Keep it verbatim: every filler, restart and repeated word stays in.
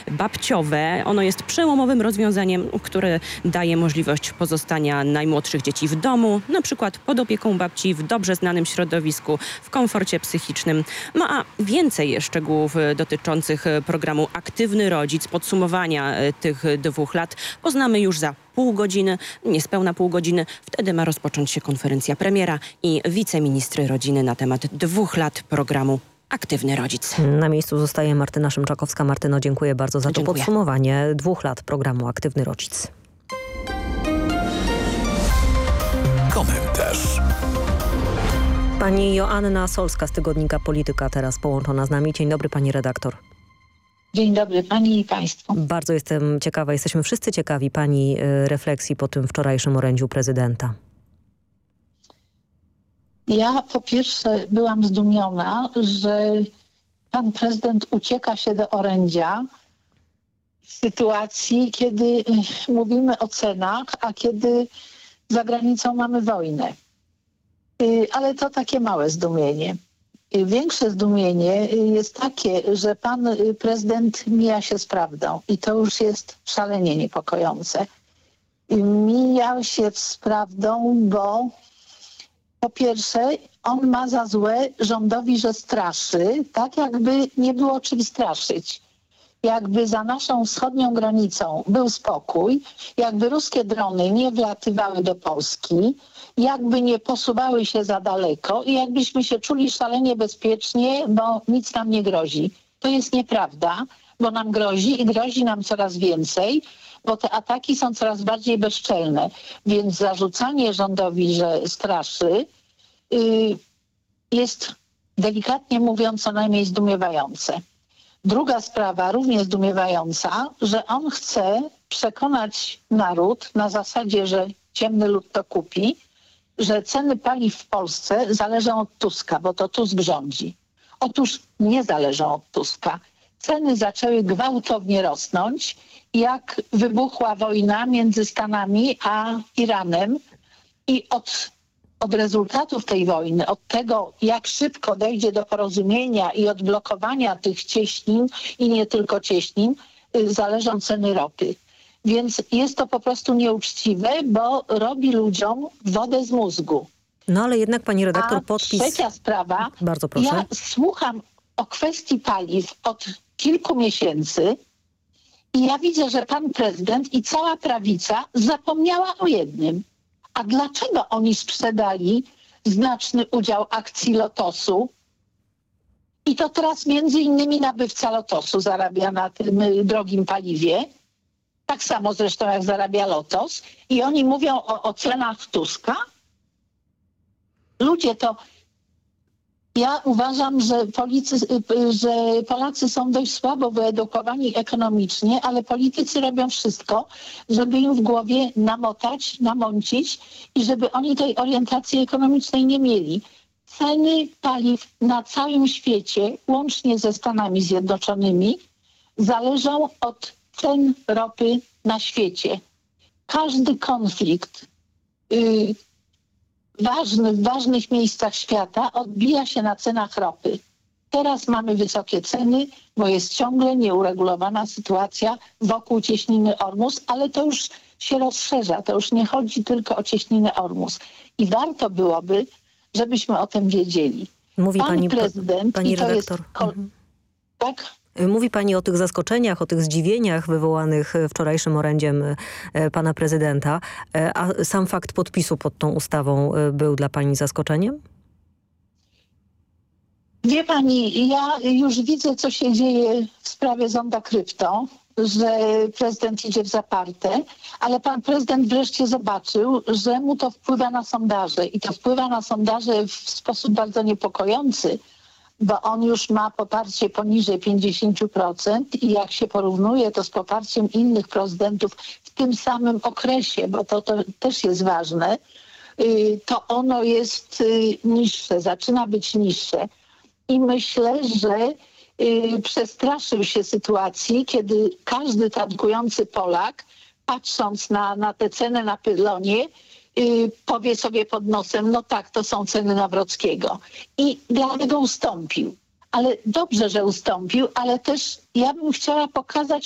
babciowe. Ono jest przełomowym rozwiązaniem, które daje możliwość pozostania najmłodszych dzieci w domu, na przykład pod opieką babci, w dobrze znanym środowisku, w komforcie psychicznym. No a więcej szczegółów dotyczących programu Aktywny Rodzic, podsumowania tych dwóch lat poznamy już za pół godziny, niespełna pół godziny. Wtedy ma rozpocząć się konferencja premiera i wiceministry rodziny na temat dwóch lat programu Aktywny Rodzic. Na miejscu zostaje Martyna Szymczakowska. Martyno, dziękuję bardzo za to Dziękuję. podsumowanie dwóch lat programu Aktywny Rodzic. Komentarz. Pani Joanna Solska z tygodnika Polityka teraz połączona z nami. Dzień dobry, pani redaktor. Dzień dobry pani i państwu. Bardzo jestem ciekawa, jesteśmy wszyscy ciekawi pani y, refleksji po tym wczorajszym orędziu prezydenta. Ja po pierwsze byłam zdumiona, że pan prezydent ucieka się do orędzia w sytuacji, kiedy y, mówimy o cenach, a kiedy za granicą mamy wojnę. Y, ale to takie małe zdumienie. Większe zdumienie jest takie, że pan prezydent mija się z prawdą i to już jest szalenie niepokojące. Mija się z prawdą, bo po pierwsze on ma za złe rządowi, że straszy, tak jakby nie było czym straszyć. Jakby za naszą wschodnią granicą był spokój, jakby ruskie drony nie wlatywały do Polski, jakby nie posuwały się za daleko i jakbyśmy się czuli szalenie bezpiecznie, bo nic nam nie grozi. To jest nieprawda, bo nam grozi i grozi nam coraz więcej, bo te ataki są coraz bardziej bezczelne. Więc zarzucanie rządowi, że straszy, yy, jest delikatnie mówiąc co najmniej zdumiewające. Druga sprawa, również zdumiewająca, że on chce przekonać naród na zasadzie, że ciemny lud to kupi, że ceny paliw w Polsce zależą od Tuska, bo to Tusk rządzi. Otóż nie zależą od Tuska. Ceny zaczęły gwałtownie rosnąć, jak wybuchła wojna między Stanami a Iranem i od, od rezultatów tej wojny, od tego, jak szybko dojdzie do porozumienia i odblokowania tych cieśnin i nie tylko cieśnin, zależą ceny ropy. Więc jest to po prostu nieuczciwe, bo robi ludziom wodę z mózgu. No ale jednak pani redaktor A podpis... trzecia sprawa, Bardzo proszę. ja słucham o kwestii paliw od kilku miesięcy i ja widzę, że pan prezydent i cała prawica zapomniała o jednym. A dlaczego oni sprzedali znaczny udział akcji Lotosu? I to teraz między innymi nabywca Lotosu zarabia na tym drogim paliwie. Tak samo zresztą jak zarabia Lotos. I oni mówią o, o cenach Tuska. Ludzie, to ja uważam, że, policy, że Polacy są dość słabo wyedukowani ekonomicznie, ale politycy robią wszystko, żeby im w głowie namotać, namącić i żeby oni tej orientacji ekonomicznej nie mieli. Ceny paliw na całym świecie, łącznie ze Stanami Zjednoczonymi, zależą od cen ropy na świecie. Każdy konflikt yy, ważny w ważnych miejscach świata odbija się na cenach ropy. Teraz mamy wysokie ceny, bo jest ciągle nieuregulowana sytuacja wokół cieśniny Ormus, ale to już się rozszerza. To już nie chodzi tylko o cieśninę Ormus. I warto byłoby, żebyśmy o tym wiedzieli. Mówi Pan pani, prezydent, pani i to redaktor. jest... Ko- mhm. Tak? Mówi pani o tych zaskoczeniach, o tych zdziwieniach wywołanych wczorajszym orędziem pana prezydenta. A sam fakt podpisu pod tą ustawą był dla pani zaskoczeniem? Wie pani, ja już widzę, co się dzieje w sprawie zonda krypto, że prezydent idzie w zaparte, ale pan prezydent wreszcie zobaczył, że mu to wpływa na sondaże i to wpływa na sondaże w sposób bardzo niepokojący, bo on już ma poparcie poniżej pięćdziesiąt procent i jak się porównuje to z poparciem innych prezydentów w tym samym okresie, bo to, to też jest ważne, to ono jest niższe, zaczyna być niższe. I myślę, że przestraszył się sytuacji, kiedy każdy tankujący Polak, patrząc na, na te ceny na pylonie, Yy, powie sobie pod nosem, no tak, to są ceny Nawrockiego. I dlatego ustąpił. Ale dobrze, że ustąpił, ale też ja bym chciała pokazać